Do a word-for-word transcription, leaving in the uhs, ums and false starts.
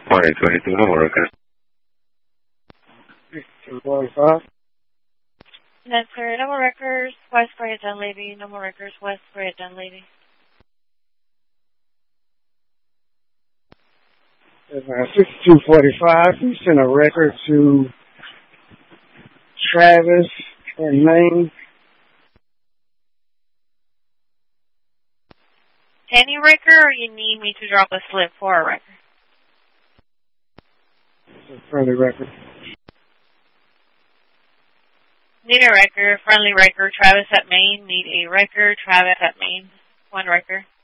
one eight twenty-two, no more record. two forty-five. That's clear. No more records. West Korea Dunleavy. No more records. West Korea Dunleavy. sixty-two forty-five. You sent a record to Travis in Maine. Any record, or you need me to drop a slip for a record? It's a friendly record. Need a record. Friendly record. Travis at Maine. Need a record. Travis at Maine. One record.